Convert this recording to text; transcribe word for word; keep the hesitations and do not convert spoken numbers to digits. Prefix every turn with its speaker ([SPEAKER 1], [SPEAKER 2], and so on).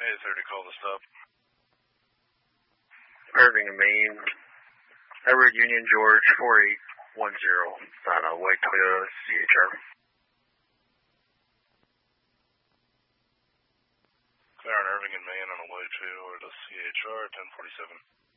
[SPEAKER 1] eight thirty, call the stop.
[SPEAKER 2] Irving and Maine. Everett Union George four eight one zero on a white Toyota C H R.
[SPEAKER 1] Clear on Irving and Maine on a white Toyota C H R, ten forty-seven.